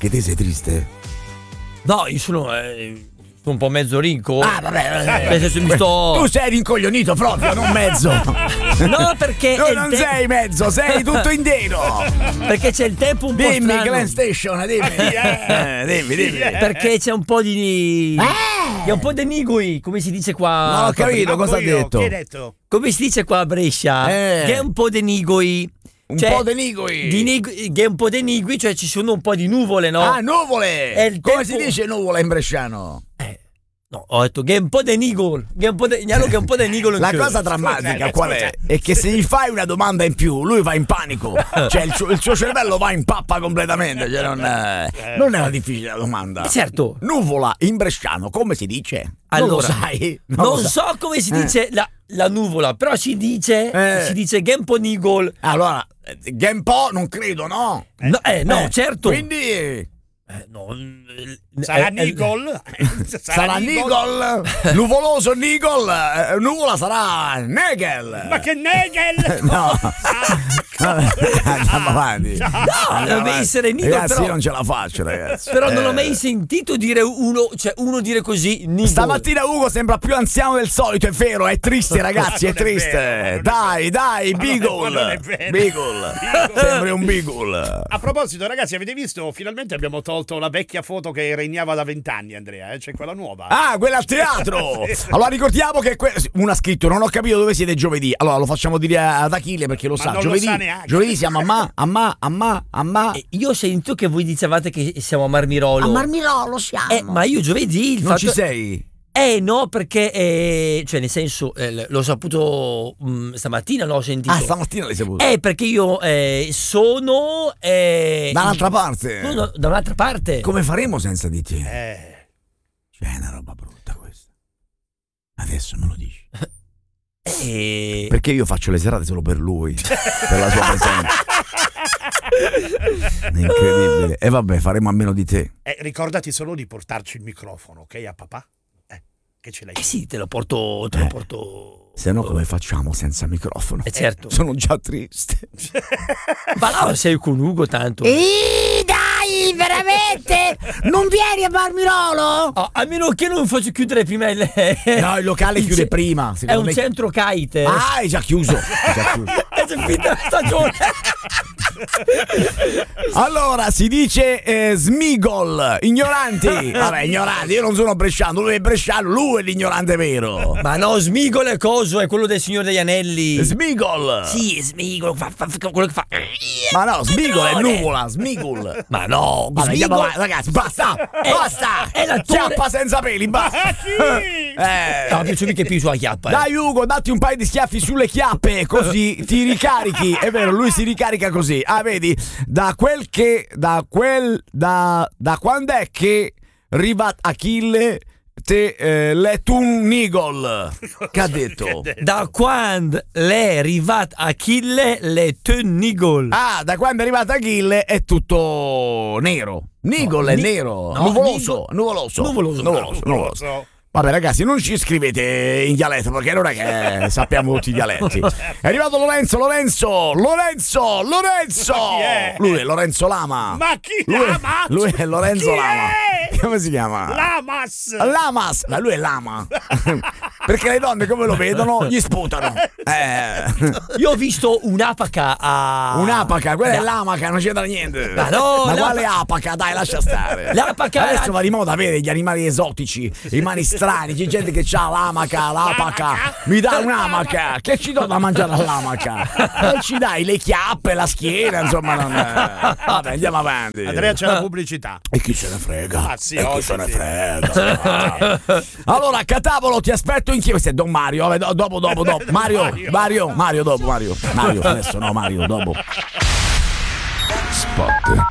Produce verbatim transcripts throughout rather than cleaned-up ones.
anche te sei triste? No, io sono eh, un po' mezzo ricco. Ah, vabbè, vabbè. Nel senso, mi sto... Tu sei rincoglionito proprio, non mezzo. No, perché Tu è non te- sei mezzo, sei tutto intero. Perché c'è il tempo un po' Dimmi, strano. Glenn Station, dimmi. Eh, dimmi, dimmi. Perché c'è un po' di... Eh! C'è un po' di nigui, come si dice qua. Non ho capito cosa ha detto. Che hai detto? Come si dice qua a Brescia? Eh. Che è un po' di nigui. Un Cioè, po' di nigui. Di nig- che è un po' di nigui, cioè ci sono un po' di nuvole, no? Ah, nuvole. È il Come tempo- si dice nuvola in bresciano? Eh, no, ho detto che è un po' di nigol. Che è un po' di... Gnalo che è un po' di nigol. La cosa drammatica Scusa, qual è? È che se gli fai una domanda in più, lui va in panico. Cioè il suo, il suo cervello va in pappa completamente. Cioè non, è, non è una difficile la domanda. Certo. Nuvola in bresciano, come si dice? Non lo Allora, sai? Non, lo sai. so come si Eh. dice la, la nuvola, però si dice Eh. si dice che è un po' nigol. Allora, Genpo non credo, no? No, eh, no, Eh, certo. Quindi Eh, no, eh, Sarà eh, eh, Nigol? sarà Nigol, nuvoloso Nigol, eh, nuvola sarà Negel. Ma che Negel! No. Vabbè, andiamo avanti. No, Andiamo deve avanti. essere Nigol, Ragazzi, però- io non ce la faccio, ragazzi. Però non l'ho Eh. mai sentito dire uno, cioè uno dire così nigol. Stamattina Ugo sembra più anziano del solito, è vero, è triste ragazzi, Ma è non è triste. vero, ma non è Dai, dai, Ma non è- ma non Beagle. è vero. Beagle. Beagle. Sembri un Beagle. A proposito, ragazzi, avete visto? Finalmente abbiamo tolto la vecchia foto che regnava da vent'anni, Andrea. Eh? C'è quella nuova. Ah, quella al teatro! Sì, sì. Allora ricordiamo che que- uno ha scritto: non ho capito dove siete giovedì. Allora lo facciamo dire ad Achille perché lo Ma sa. non lo Giovedì, sa neanche. giovedì siamo a ma, a ma, a ma, a ma. Eh, Io ho sentito che voi dicevate che siamo a Marmirolo. A Marmirolo siamo. Eh, ma io giovedì il non fatto... ci sei? Eh no, perché eh, cioè nel senso eh, l'ho saputo mh, stamattina, l'ho sentito. Ah, stamattina l'hai saputo. Eh, perché io eh, sono eh, Dall'altra parte. no, no, da un'altra parte. Come faremo senza di te? Eh. Cioè, è una roba brutta questa. Adesso me lo dici. Eh, Perché io faccio le serate solo per lui, per la sua presenza. È incredibile. E vabbè, faremo a meno di te. Eh, ricordati solo di portarci il microfono, ok, a papà? Eh, che ce l'hai? eh sì, te lo porto, te lo Eh. porto. Se no, come facciamo senza microfono? Eh certo. Sono già triste. Ma no, sei con Ugo tanto. Ehi, dai, veramente? Non vieni a Marmirolo? Oh, a meno che non faccio chiudere prima il. No, il locale il chiude ce- prima. È secondo un me. centro kite. Ah, è già chiuso. È già chiuso. È già finita la stagione. Allora, si dice eh, smigol, ignoranti. Vabbè, ignoranti, io non sono bresciano, lui è bresciano, lui è l'ignorante vero. Ma no, Smigol è coso, è quello del Signore degli Anelli. Smigol. Sì, Smigol, fa, fa, fa quello che fa. Ma no, smigol è Padrone. nuvola, smigol. Ma no, Vabbè, andiamo Smigol. avanti, ragazzi, basta, basta. è l'attore- Chiappa senza peli, basta. Eh. No, piace mica più sulla chiappa. eh. Dai Ugo, datti un paio di schiaffi sulle chiappe, così ti ricarichi. È vero, lui si ricarica così. Ah, vedi, da quel che, da quel, da, da quando è che Rivat Achille te eh, let un nigol? Che ha detto? Da quando l'è arrivato Achille le Nigol. Ah, da quando è arrivato Achille è tutto nero. Nigol No, è ni- nero, no, nuvoloso, Nigol- nuvoloso, Nuvoloso, nuvoloso, nuvoloso. Vabbè ragazzi, non ci scrivete in dialetto perché non è che sappiamo tutti i dialetti. È arrivato Lorenzo, Lorenzo, Lorenzo, Lorenzo. Ma chi è? Lui è Lorenzo Lama. Ma chi? Lui, Lama? lui è Lorenzo Chi Lama. è? Come si chiama? Lamas! Lamas. Ma lui è Lama. Perché le donne come lo vedono gli sputano. Eh. Io ho visto un'apaca a. Un'apaca, quella è La- l'amaca, non c'entra niente. Ma no, Ma l'apa- quale apaca? Dai, lascia stare. L'apaca- Adesso va di moda avere gli animali esotici, i mani strani, c'è gente che ha l'amaca, l'apaca. Mi dà un'amaca, che ci do da mangiare all'amaca? E ci dai le chiappe, la schiena, insomma. Non è... Vabbè, andiamo avanti. Andrea, c'è la pubblicità. E chi se ne frega? Ah, sì, e chi oggi se ne sì. frega? Allora, Catavolo, ti aspetto in chiesa. Questo è Don Mario. Vabbè, do- dopo, dopo, dopo. Mario, Mario. Mario, Mario, dopo, Mario. Mario, adesso no, Mario, dopo. Spot.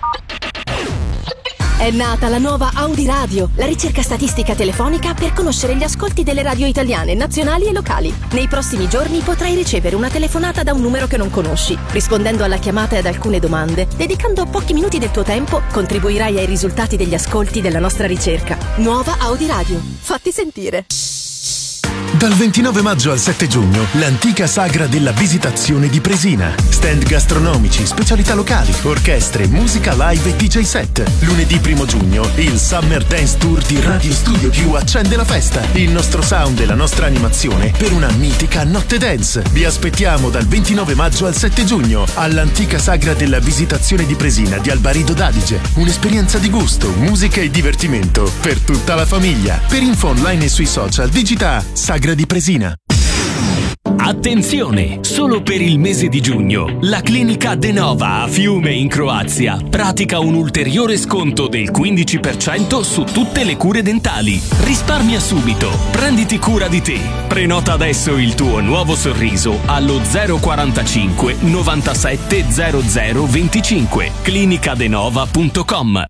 È nata la nuova Audi Radio, la ricerca statistica telefonica per conoscere gli ascolti delle radio italiane, nazionali e locali. Nei prossimi giorni potrai ricevere una telefonata da un numero che non conosci. Rispondendo alla chiamata e ad alcune domande, dedicando pochi minuti del tuo tempo, contribuirai ai risultati degli ascolti della nostra ricerca. Nuova Audi Radio. Fatti sentire. Dal ventinove maggio al sette giugno, l'antica sagra della Visitazione di Presina. Stand gastronomici, specialità locali, orchestre, musica live e D J set. Lunedì primo giugno, il Summer Dance Tour di Radio Studio Più accende la festa. Il nostro sound e la nostra animazione per una mitica notte dance. Vi aspettiamo dal ventinove maggio al sette giugno all'antica sagra della Visitazione di Presina di Albarido d'Adige. Un'esperienza di gusto, musica e divertimento per tutta la famiglia. Per info online e sui social digita Sagra di Presina. Attenzione! Solo per il mese di giugno, la clinica De Nova a Fiume in Croazia pratica un ulteriore sconto del quindici per cento su tutte le cure dentali. Risparmia subito, prenditi cura di te. Prenota adesso il tuo nuovo sorriso allo zero quarantacinque novantasette zero zero venticinque clinica denova punto com.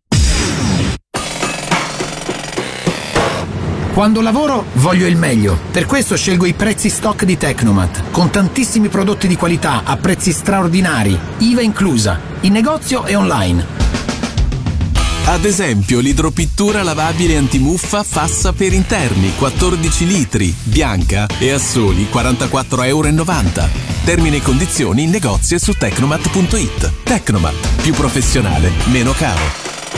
Quando lavoro voglio il meglio, per questo scelgo i prezzi stock di Tecnomat, con tantissimi prodotti di qualità a prezzi straordinari, I V A inclusa, in negozio e online. Ad esempio l'idropittura lavabile antimuffa Fassa per interni quattordici litri, bianca e a soli quarantaquattro virgola novanta euro. Termini e condizioni in negozio e su tecnomat punto it. Tecnomat, più professionale, meno caro.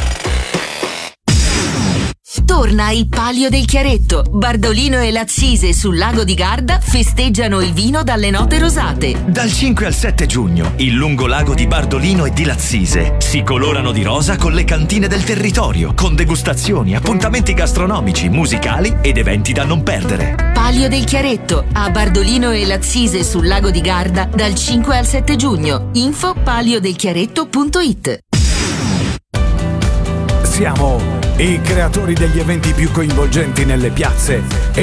Torna il Palio del Chiaretto. Bardolino e Lazzise sul lago di Garda festeggiano il vino dalle note rosate. Dal cinque al sette giugno, il lungolago di Bardolino e di Lazzise si colorano di rosa con le cantine del territorio, con degustazioni, appuntamenti gastronomici, musicali ed eventi da non perdere. Palio del Chiaretto a Bardolino e Lazzise sul lago di Garda dal cinque al sette giugno. Info palio del chiaretto punto it. Siamo i creatori degli eventi più coinvolgenti nelle piazze e